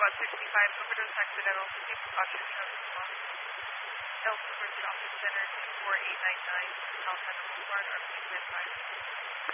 Robot 65, overdose accidental, sleep oxygen response. L Super Office Center 24899, South Central Boulevard, RP 95.